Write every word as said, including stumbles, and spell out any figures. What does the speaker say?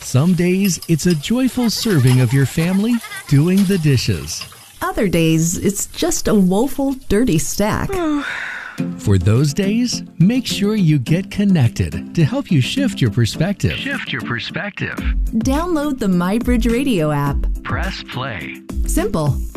Some days, it's a joyful serving of your family doing the dishes. Other days, it's just a woeful, dirty stack. For those days, make sure you get connected to help you shift your perspective. Shift your perspective. Download the MyBridge Radio app. Press play. Simple.